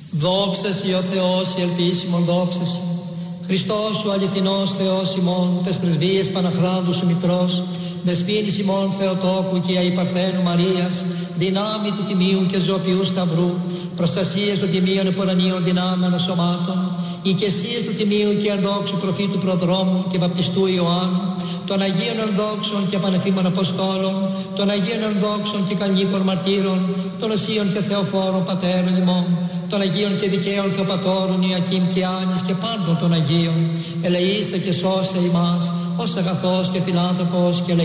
Δόξα σοι ο Θεός, η ελπίσιμον δόξα σοι. Χριστός ο αληθινός Θεός ημών, τες πρεσβείες Παναχράντου σου Μητρός, δεσποίνης ημών Θεοτόκου και αϊπαρθένου Μαρίας, δυνάμει του τιμίου και ζωοποιού σταυρού, προστασίες των τιμίων επορανίων δυνάμεων σωμάτων, οικεσίες του τιμίου και ενδόξου προφήτου προδρόμου και βαπτιστού Ιωάννου, των Αγίων ενδόξων και πανεφήμων Αποστόλων, των Αγίων ενδόξων και κανίκων μαρτύρων, των Οσίων και Θεοφόρων Πατέρων ημών, των Αγίων και δικαίων Θεοπατώρων Ιακήμ και Άνης και πάντων των Αγίων, ελεήσε και σώσε ημάς, ως αγαθός και φιλάνθρωπος και